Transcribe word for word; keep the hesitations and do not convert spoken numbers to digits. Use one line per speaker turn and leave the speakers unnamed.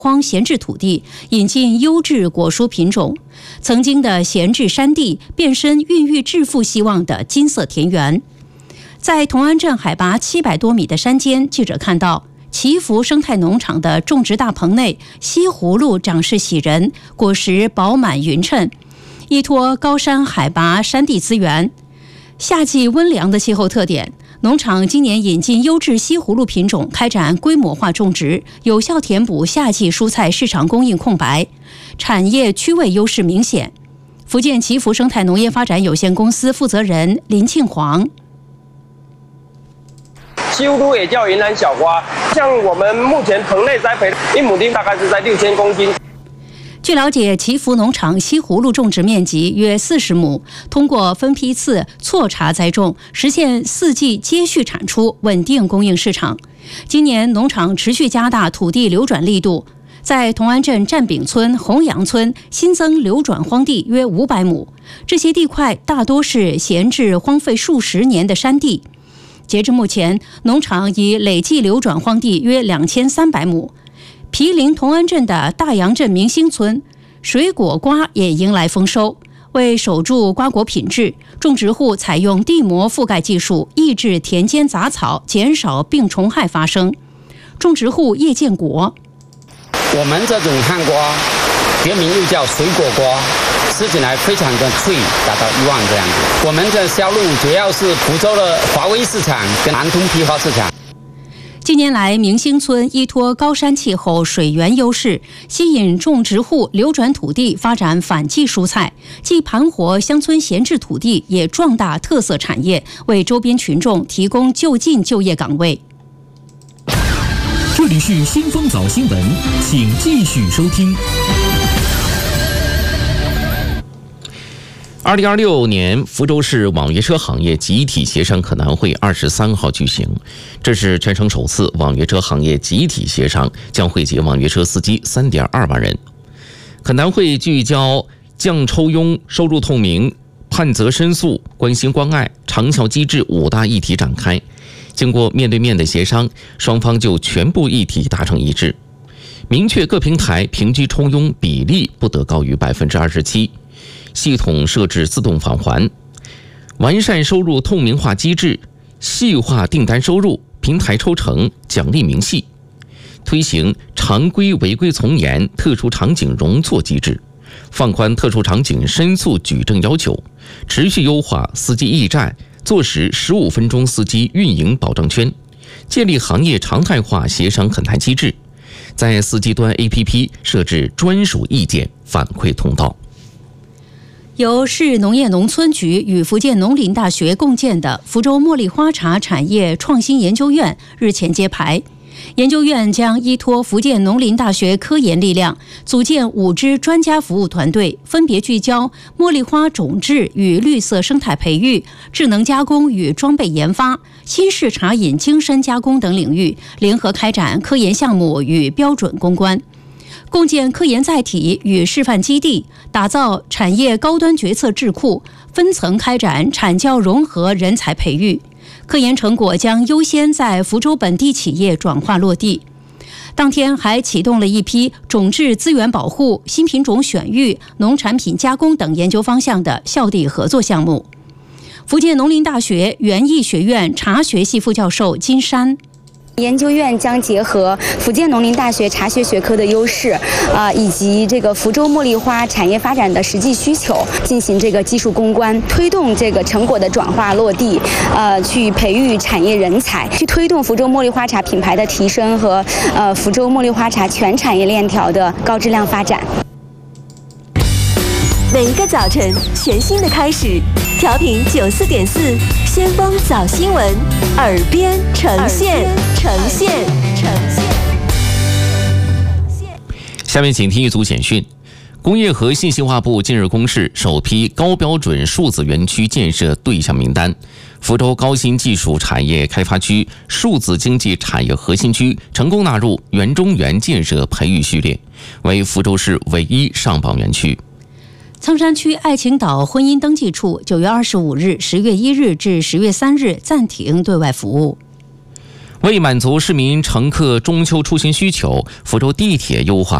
荒闲置土地，引进优质果蔬品种。曾经的闲置山地变身孕育致富希望的金色田园。在同安镇海拔七百多米的山间，记者看到祈福生态农场的种植大棚内，西葫芦长势喜人，果实饱满匀称，依托高山海拔山地资源，夏季温凉的气候特点，农场今年引进优质西葫芦品种，开展规模化种植，有效填补夏季蔬菜市场供应空白，产业区位优势明显。福建祈福生态农业发展有限公司负责人林庆煌。
西葫芦也叫云南小花，像我们目前棚内栽培一亩地大概是在六千公斤。
据了解，祈福农场西葫芦种植面积约四十亩，通过分批次错茬栽种，实现四季接续产出，稳定供应市场。今年农场持续加大土地流转力度，在同安镇占丙村、洪阳村新增流转荒地约五百亩，这些地块大多是闲置荒废数十年的山地。截至目前，农场已累计流转荒地约两千三百亩。毗邻同安镇的大洋镇明星村，水果瓜也迎来丰收。为守住瓜果品质，种植户采用地膜覆盖技术，抑制田间杂草，减少病虫害发生。种植户叶建国：
我们这种旱瓜，别名又叫水果瓜，吃起来非常的脆，达到一万这样子。我们的销路主要是福州的华威市场跟南通批发市场。
近年来，明星村依托高山气候、水源优势，吸引种植户流转土地，发展反季蔬菜，既盘活乡村闲置土地，也壮大特色产业，为周边群众提供就近就业岗位。
这里是先锋早新闻，请继续收听。
二零二六年福州市网约车行业集体协商可南会二十三号举行，这是全省首次网约车行业集体协商，将惠及网约车司机 三点二万人。可南会聚焦降抽佣、收入透明、判责申诉、关心关爱、长效机制五大议题展开。经过面对面的协商，双方就全部议题达成一致，明确各平台平均抽佣比例不得高于百分之二十七。系统设置自动返还，完善收入透明化机制，细化订单收入、平台抽成、奖励明细，推行常规违规从严、特殊场景容错机制，放宽特殊场景申诉举证要求，持续优化司机驿站，坐实十五分钟司机运营保障圈，建立行业常态化协商恳谈机制，在司机端 A P P 设置专属意见反馈通道。
由市农业农村局与福建农林大学共建的福州茉莉花茶产业创新研究院日前揭牌。研究院将依托福建农林大学科研力量，组建五支专家服务团队，分别聚焦茉莉花种质与绿色生态培育、智能加工与装备研发、新式茶饮精深加工等领域，联合开展科研项目与标准攻关。共建科研载体与示范基地，打造产业高端决策智库，分层开展产教融合人才培育。科研成果将优先在福州本地企业转化落地。当天还启动了一批种质资源保护、新品种选育、农产品加工等研究方向的校地合作项目。福建农林大学园艺学院茶学系副教授金山。
研究院将结合福建农林大学茶学学科的优势，啊、呃，以及这个福州茉莉花产业发展的实际需求，进行这个技术攻关，推动这个成果的转化落地，呃，去培育产业人才，去推动福州茉莉花茶品牌的提升和呃福州茉莉花茶全产业链条的高质量发展。
每一个早晨，全新的开始，调频九四点四，先锋早新闻，耳边呈现，呈现，呈现。
下面请听一组简讯。工业和信息化部近日公示首批高标准数字园区建设对象名单，福州高新技术产业开发区数字经济产业核心区成功纳入园中园建设培育序列，为福州市唯一上榜园区。
苍山区爱情岛婚姻登记处九月二十五日、十月一日至十月三日暂停对外服务。
为满足市民乘客中秋出行需求，福州地铁优化